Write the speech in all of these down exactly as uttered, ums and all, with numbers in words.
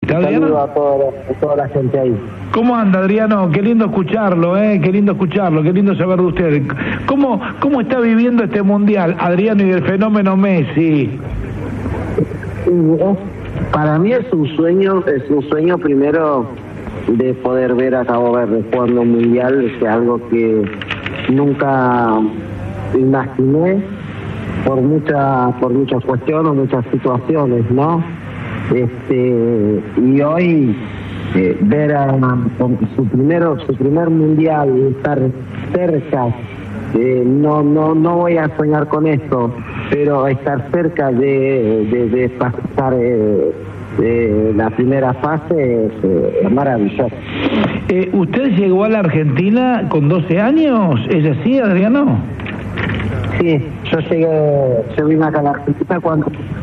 Saludo a, todo, a toda la gente ahí. ¿Cómo anda, Adriano? Qué lindo escucharlo, ¿eh? Qué lindo escucharlo, qué lindo saber de usted. ¿Cómo, cómo está viviendo este Mundial, Adriano, y el fenómeno Messi? Para mí es un sueño, es un sueño primero de poder ver a Cabo Verde jugando un Mundial, es algo que nunca imaginé por muchas por muchas cuestiones, muchas situaciones, ¿no? Este y hoy eh, ver a, a su primero su primer Mundial y estar cerca, eh, no no no voy a soñar con esto, pero estar cerca de de, de pasar eh, de la primera fase es eh, maravilloso. Eh, ¿Usted llegó a la Argentina con doce años? ¿Es así, Adriano? Sí, yo llegué, yo vine acá a la Argentina cuando...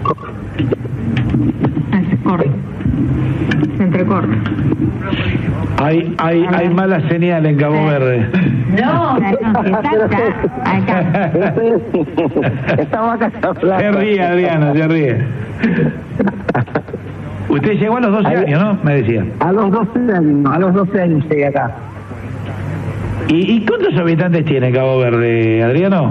Se corta, se entrecorta. Hay, hay, hay mala señal en Cabo Verde. No, está acá, acá. Estamos acá. Se ríe, Adriano, se ríe. Usted llegó a los doce años, ¿no? Me decía. A los doce años, a los doce años llegué acá. ¿Y, y cuántos habitantes tiene Cabo Verde, Adriano?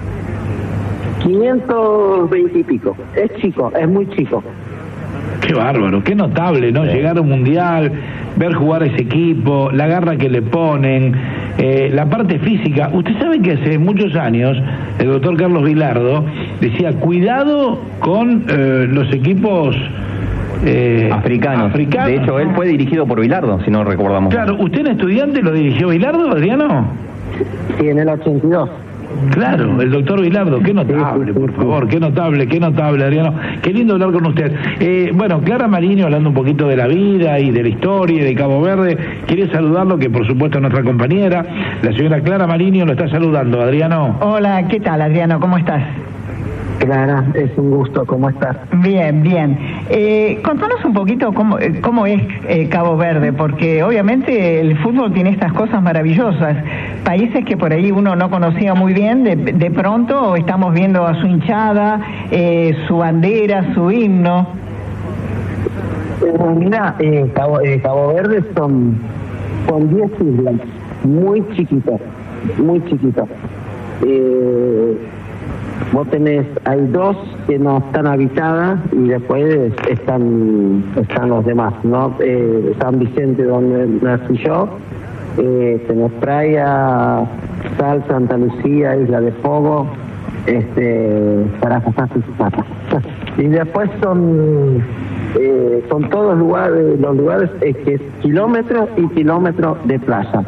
quinientos veinte y pico. Es chico, es muy chico. Qué bárbaro, qué notable, ¿no? Sí. Llegar a un mundial, ver jugar a ese equipo, la garra que le ponen, eh, la parte física. Usted sabe que hace muchos años el doctor Carlos Vilardo decía, cuidado con eh, los equipos eh, africanos. africanos. De hecho, él fue dirigido por Vilardo, si no recordamos. Claro, ¿usted en Estudiante lo dirigió Vilardo, Adriano? Sí, en el ochenta y dos. Claro, el doctor Vilardo, qué notable, por favor, qué notable, qué notable, Adriano. Qué lindo hablar con usted. Eh, bueno, Clara Mariño, hablando un poquito de la vida y de la historia de Cabo Verde, quiere saludarlo, que por supuesto es nuestra compañera, la señora Clara Mariño lo está saludando. Adriano. Hola, ¿qué tal, Adriano? ¿Cómo estás? Clara, es un gusto, ¿cómo estás? Bien, bien. Eh, contanos un poquito cómo, cómo es eh, Cabo Verde, porque obviamente el fútbol tiene estas cosas maravillosas. Países que por ahí uno no conocía muy bien, de, de pronto estamos viendo a su hinchada, eh, su bandera, su himno. Eh, mira, eh, Cabo, eh, Cabo Verde son, son diez islas, muy chiquitas, muy chiquitas. Eh, Vos tenés, hay dos que no están habitadas y después están están los demás, ¿no? Eh, San Vicente, donde nací yo, eh, tenés Praia, Sal, Santa Lucía, Isla de Fogo, este, Paracasá y Zapata. Y después son eh, son todos lugares, los lugares es que es kilómetros y kilómetros de playa.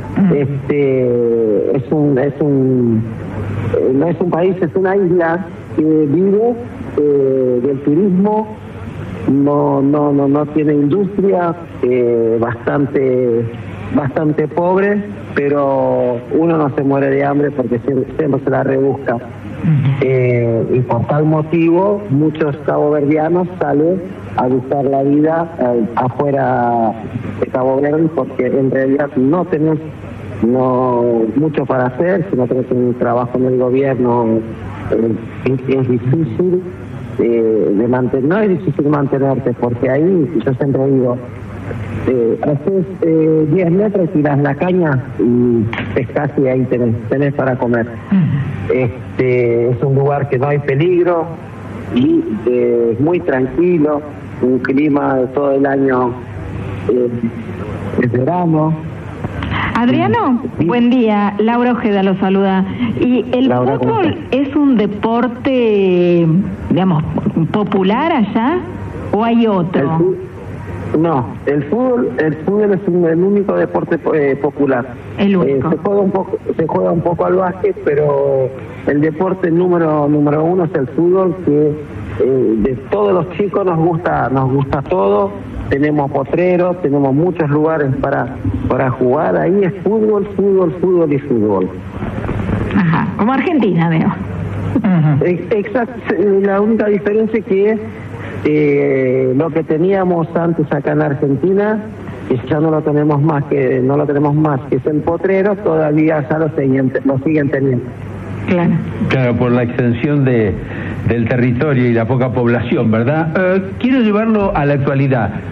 Este es un es un eh, no es un país, es una isla que vive eh, del turismo, no no no no tiene industria, eh, bastante bastante pobre, pero uno no se muere de hambre porque siempre, siempre se la rebusca. Eh, y por tal motivo muchos caboverdianos salen a buscar la vida eh, afuera de Cabo Verde, porque en realidad no tenemos no mucho para hacer, si no tenés un trabajo en el gobierno eh, es, es difícil eh, de mantener, no es difícil mantenerte, porque ahí yo siempre digo, eh, haces eh, diez metros, tiras la caña y pescas y ahí tenés, tenés para comer. Este es un lugar que no hay peligro y eh, es muy tranquilo, un clima de todo el año eh, es verano. Adriano, sí. Buen día, Laura Ojeda lo saluda. ¿Y el Laura, fútbol es un deporte, digamos, popular allá o hay otro? El, no, el fútbol, el fútbol es un, el único deporte eh, popular. El único. Eh, se juega un poco, se juega un poco al básquet, pero el deporte número número uno es el fútbol, que eh, de todos los chicos nos gusta, nos gusta todo. Tenemos potreros, tenemos muchos lugares para para jugar, ahí es fútbol, fútbol, fútbol y fútbol. Ajá, como Argentina, veo. Uh-huh. Exacto, la única diferencia es que eh, lo que teníamos antes acá en Argentina, que ya no lo tenemos más, que no lo tenemos más, que es el potrero, todavía ya lo siguen, lo siguen teniendo. Claro. Claro, por la extensión de del territorio y la poca población, ¿verdad? Uh, quiero llevarlo a la actualidad.